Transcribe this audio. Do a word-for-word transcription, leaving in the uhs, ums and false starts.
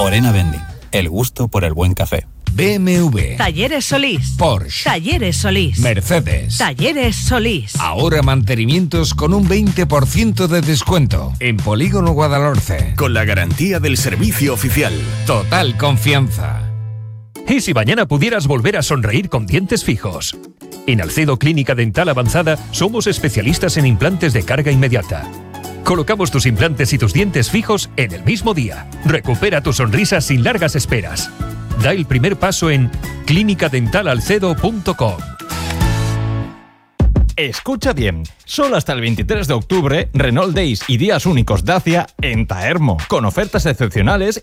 Orena Vending, el gusto por el buen café. B M W, Talleres Solís, Porsche, Talleres Solís, Mercedes, Talleres Solís. Ahora mantenimientos con un veinte por ciento de descuento en Polígono Guadalhorce. Con la garantía del servicio oficial. Total confianza. ¿Y si mañana pudieras volver a sonreír con dientes fijos? En Alcedo Clínica Dental Avanzada somos especialistas en implantes de carga inmediata. Colocamos tus implantes y tus dientes fijos en el mismo día. Recupera tu sonrisa sin largas esperas. Da el primer paso en clínica dental alcedo punto com. Escucha bien, solo hasta el veintitrés de octubre, Renault Days y días únicos Dacia en Taermo, con ofertas excepcionales